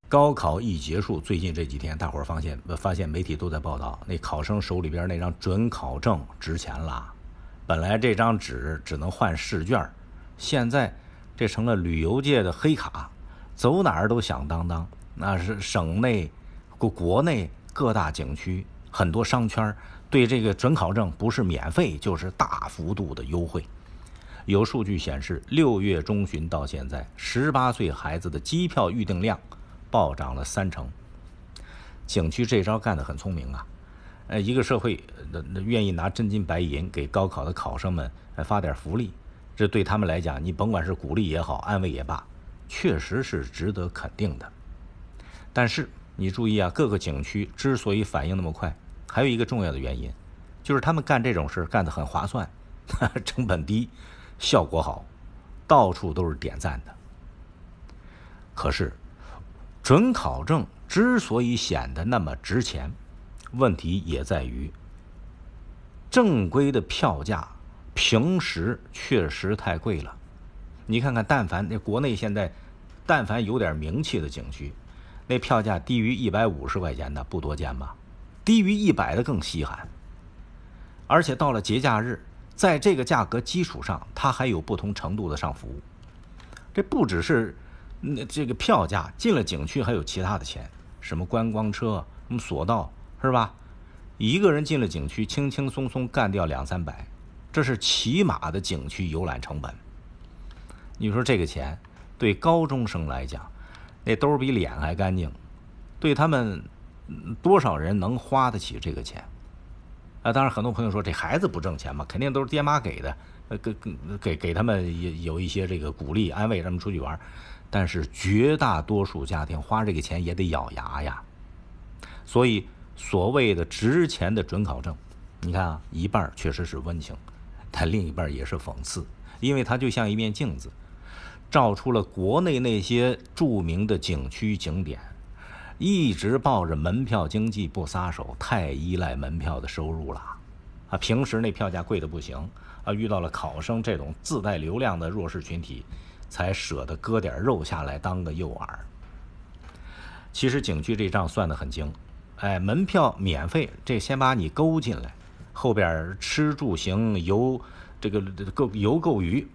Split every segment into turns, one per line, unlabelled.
高考一结束，最近这几天，大伙儿发现媒体都在报道，那考生手里边那张准考证值钱了。本来这张纸只能换试卷，现在这成了旅游界的黑卡，走哪儿都响当当。那是省内、国内各大景区、很多商圈对这个准考证不是免费就是大幅度的优惠。有数据显示，6月中旬到现在，18岁孩子的机票预订量暴涨了30%。景区这招干得很聪明啊！一个社会愿意拿真金白银给高考的考生们发点福利，这对他们来讲，你甭管是鼓励也好，安慰也罢，确实是值得肯定的。但是你注意啊，各个景区之所以反应那么快，还有一个重要的原因，就是他们干这种事干得很划算，成本低，效果好，到处都是点赞的。可是准考证之所以显得那么值钱，问题也在于正规的票价平时确实太贵了。你看看，但凡那国内现在但凡有点名气的景区，那票价低于150块钱的不多见吧？低于100的更稀罕。而且到了节假日，在这个价格基础上，它还有不同程度的上浮。这不只是这个票价，进了景区还有其他的钱，什么观光车、什么索道，是吧？一个人进了景区，轻轻松松干掉200-300，这是起码的景区游览成本。你说这个钱对高中生来讲，那兜比脸还干净，对他们多少人能花得起这个钱？当然很多朋友说这孩子不挣钱嘛，肯定都是爹妈给的，给他们有一些这个鼓励安慰，让他们出去玩。但是绝大多数家庭花这个钱也得咬牙呀。所以所谓的值钱的准考证，你看啊，一半确实是温情，但另一半也是讽刺，因为它就像一面镜子，照出了国内那些著名的景区景点一直抱着门票经济不撒手，太依赖门票的收入了啊！平时那票价贵得不行啊，遇到了考生这种自带流量的弱势群体，才舍得割点肉下来当个诱饵。其实景区这账算得很精，门票免费，这先把你勾进来，后边吃住行游这个游购娱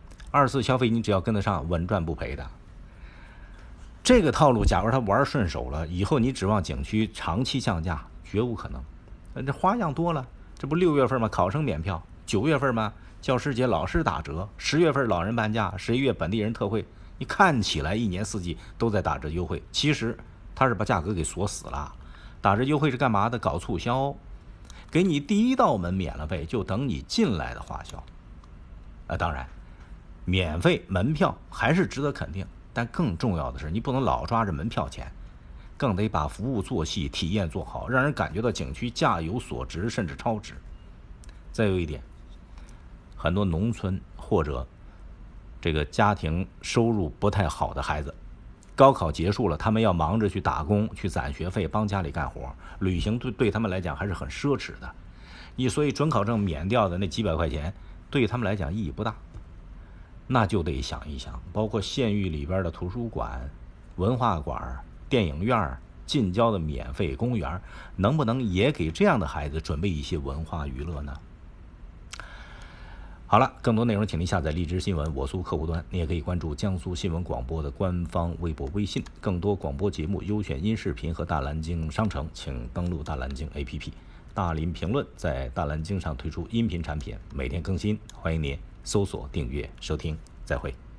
，24消费你只要跟得上，稳赚不赔的。这个套路，假如他玩顺手了，以后你指望景区长期降价，绝无可能。这花样多了，这不6月份吗？考生免票，9月份吗？教师节老师打折，10月份老人半价，11月本地人特惠。你看起来一年四季都在打折优惠，其实他是把价格给锁死了。打折优惠是干嘛的？搞促销，给你第一道门免了费，就等你进来的花销。当然，免费门票还是值得肯定。但更重要的是，你不能老抓着门票钱，更得把服务做细，体验做好，让人感觉到景区价有所值，甚至超值。再有一点，很多农村或者这个家庭收入不太好的孩子，高考结束了，他们要忙着去打工，去攒学费，帮家里干活，旅行对他们来讲还是很奢侈的。所以准考证免掉的那几百块钱，对他们来讲意义不大。那就得想一想，包括县域里边的图书馆、文化馆、电影院、近郊的免费公园，能不能也给这样的孩子准备一些文化娱乐呢？好了，更多内容请您下载荔枝新闻我苏客户端，你也可以关注江苏新闻广播的官方微博微信，更多广播节目优选音视频和大蓝鲸商城，请登录大蓝鲸 APP。大林评论在大蓝鲸上推出音频产品，每天更新，欢迎您搜索订阅收听，再会。